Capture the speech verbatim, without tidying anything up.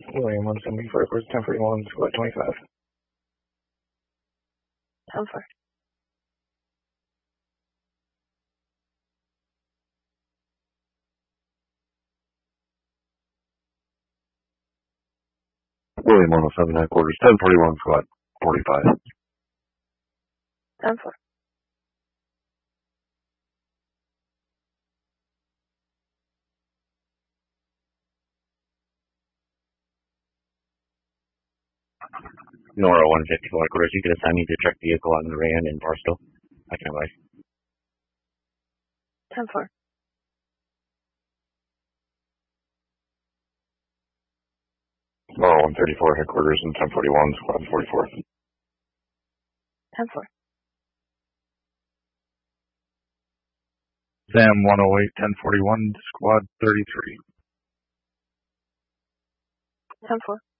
William one seventy-four, course ten forty-one, squad twenty-five. ten four. William one oh seven, headquarters, ten forty-one, squad forty-five. ten four. Nora one fifty-four, headquarters, you can assign me to check vehicle on the Rand in Barstow. I can advise. ten four. Nora one thirty-four, headquarters, and ten forty-one, squad forty-four. ten four. Sam one oh eight, ten forty-one, squad thirty-three. ten four.